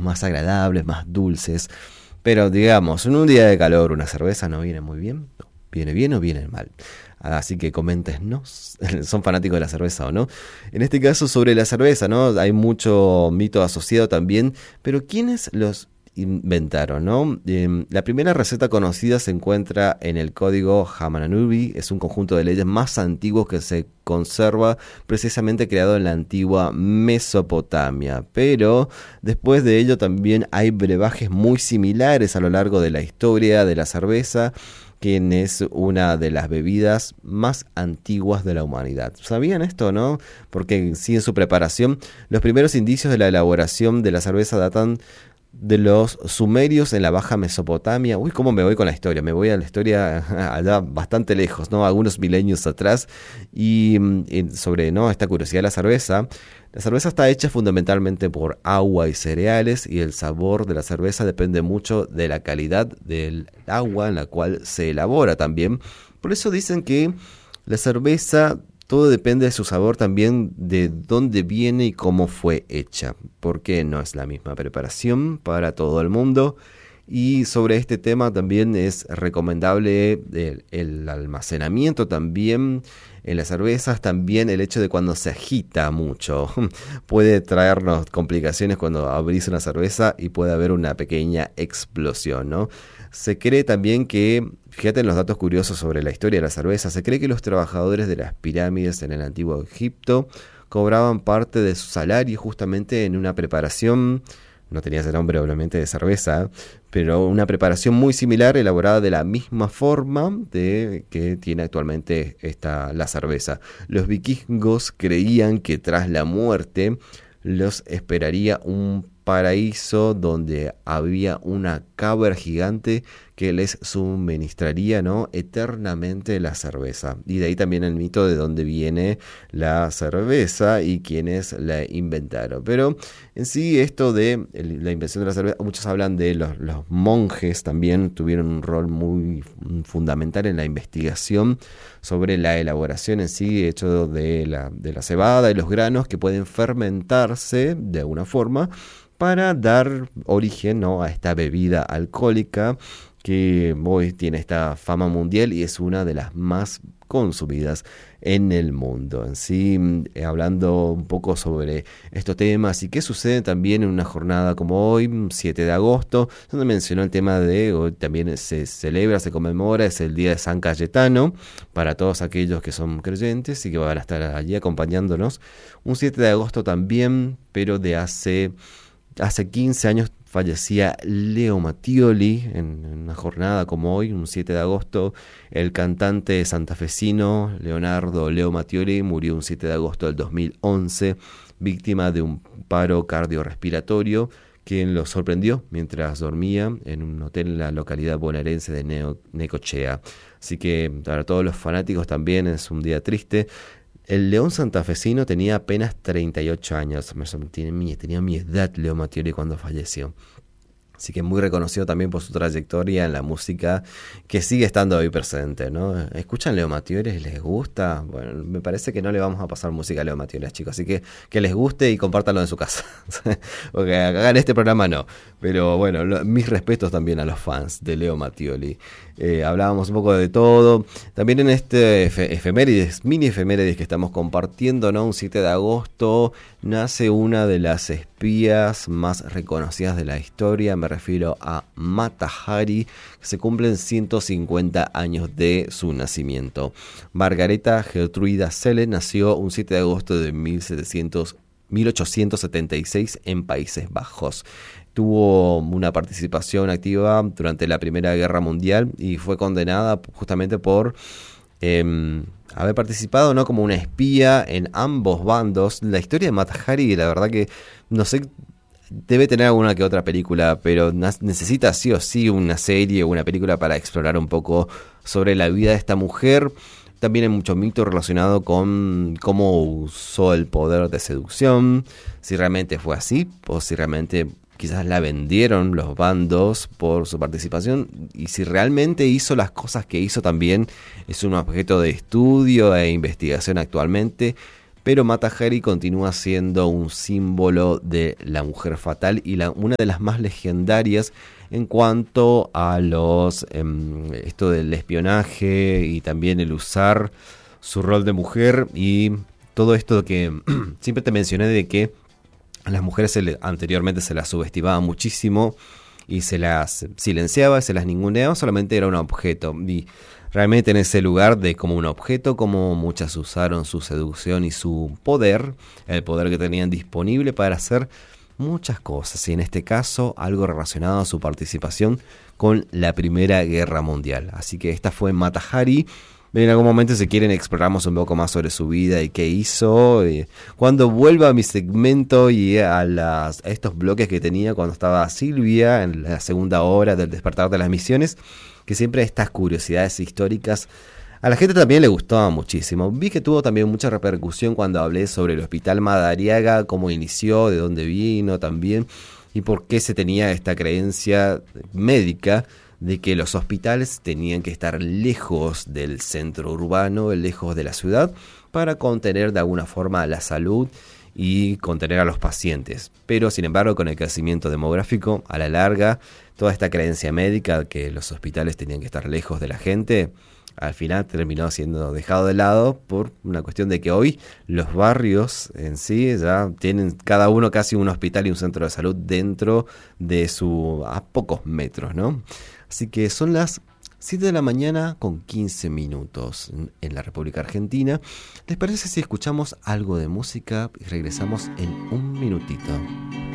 más agradables, más dulces. Pero digamos, en un día de calor una cerveza no viene muy bien. No, ¿viene bien o viene mal? Así que coméntenos, ¿son fanáticos de la cerveza o no? En este caso sobre la cerveza, ¿no? Hay mucho mito asociado también, pero ¿quiénes los inventaron, no? La primera receta conocida se encuentra en el código Hammurabi, es un conjunto de leyes más antiguos que se conserva precisamente creado en la antigua Mesopotamia, pero después de ello también hay brebajes muy similares a lo largo de la historia de la cerveza, quien es una de las bebidas más antiguas de la humanidad. ¿Sabían esto, no? Porque sí, en su preparación, los primeros indicios de la elaboración de la cerveza datan de los sumerios en la Baja Mesopotamia. Uy, cómo me voy con la historia. Me voy a la historia allá bastante lejos, ¿no? Algunos milenios atrás. Y sobre, ¿no?, esta curiosidad de la cerveza. La cerveza está hecha fundamentalmente por agua y cereales, y el sabor de la cerveza depende mucho de la calidad del agua en la cual se elabora también. Por eso dicen que la cerveza, todo depende de su sabor también, de dónde viene y cómo fue hecha, porque no es la misma preparación para todo el mundo. Y sobre este tema también es recomendable el almacenamiento también en las cervezas, también el hecho de cuando se agita mucho. Puede traernos complicaciones cuando abrís una cerveza y puede haber una pequeña explosión, ¿no? Se cree también que, fíjate en los datos curiosos sobre la historia de la cerveza, se cree que los trabajadores de las pirámides en el antiguo Egipto cobraban parte de su salario justamente en una preparación, no tenía ese nombre obviamente de cerveza, pero una preparación muy similar, elaborada de la misma forma de que tiene actualmente la cerveza. Los vikingos creían que tras la muerte los esperaría un paraíso donde había una cabra gigante que les suministraría, ¿no?, eternamente la cerveza. Y de ahí también el mito de dónde viene la cerveza y quiénes la inventaron. Pero en sí, esto de la invención de la cerveza, muchos hablan de los monjes también tuvieron un rol muy fundamental en la investigación sobre la elaboración en sí, hecho de la cebada y los granos que pueden fermentarse de alguna forma para dar origen, ¿no?, a esta bebida alcohólica que hoy tiene esta fama mundial y es una de las más consumidas en el mundo. En sí, hablando un poco sobre estos temas y qué sucede también en una jornada como hoy, 7 de agosto, donde mencionó el tema de hoy también se celebra, se conmemora, es el día de San Cayetano, para todos aquellos que son creyentes y que van a estar allí acompañándonos. Un 7 de agosto también, pero de hace 15 años fallecía Leo Mattioli en una jornada como hoy, un 7 de agosto. El cantante santafesino Leonardo Leo Mattioli murió un 7 de agosto del 2011, víctima de un paro cardiorrespiratorio, quien lo sorprendió mientras dormía en un hotel en la localidad bonaerense de Necochea. Así que para todos los fanáticos también es un día triste. El león santafesino tenía apenas 38 años, tenía mi edad Leo Mattioli cuando falleció. Así que muy reconocido también por su trayectoria en la música, que sigue estando hoy presente, ¿no? ¿Escuchan Leo Mattioli? ¿Les gusta? Bueno, me parece que no le vamos a pasar música a Leo Mattioli, chicos, así que les guste y compártanlo en su casa. Porque acá en este programa no. Pero bueno, mis respetos también a los fans de Leo Mattioli. Hablábamos un poco de todo. También en este mini efemérides que estamos compartiendo, ¿no? Un 7 de agosto nace una de las espías más reconocidas de la historia. Me refiero a Mata Hari, que se cumplen 150 años de su nacimiento. Margareta Gertruida Celle nació un 7 de agosto de 1876 en Países Bajos. Tuvo una participación activa durante la Primera Guerra Mundial y fue condenada justamente por haber participado, ¿no?, como una espía en ambos bandos. La historia de Mata Hari, la verdad que no sé, debe tener alguna que otra película, pero necesita sí o sí una serie o una película para explorar un poco sobre la vida de esta mujer. También hay mucho mito relacionado con cómo usó el poder de seducción, si realmente fue así o si realmente quizás la vendieron los bandos por su participación, y si realmente hizo las cosas que hizo también es un objeto de estudio e investigación actualmente. pero Mata Hari continúa siendo un símbolo de la mujer fatal y una de las más legendarias en cuanto a esto del espionaje y también el usar su rol de mujer y todo esto que siempre te mencioné de que a las mujeres anteriormente se las subestimaba muchísimo y se las silenciaba, se las ninguneaba, solamente era un objeto. Y realmente en ese lugar de como un objeto, como muchas usaron su seducción y su poder, el poder que tenían disponible para hacer muchas cosas. Y en este caso, algo relacionado a su participación con la Primera Guerra Mundial. Así que esta fue Mata Hari. En algún momento, si quieren, exploramos un poco más sobre su vida y qué hizo. Cuando vuelva a mi segmento y a estos bloques que tenía cuando estaba Silvia en la segunda hora del Despertar de las Misiones, que siempre estas curiosidades históricas a la gente también le gustaba muchísimo. Vi que tuvo también mucha repercusión cuando hablé sobre el Hospital Madariaga, cómo inició, de dónde vino también y por qué se tenía esta creencia médica de que los hospitales tenían que estar lejos del centro urbano, lejos de la ciudad, para contener de alguna forma la salud y contener a los pacientes. Pero sin embargo, con el crecimiento demográfico, a la larga, toda esta creencia médica que los hospitales tenían que estar lejos de la gente, al final terminó siendo dejado de lado por una cuestión de que hoy los barrios en sí ya tienen cada uno casi un hospital y un centro de salud dentro de a pocos metros, ¿no? Así que son las 7 de la mañana con 15 minutos en la República Argentina. ¿Les parece si escuchamos algo de música y regresamos en un minutito?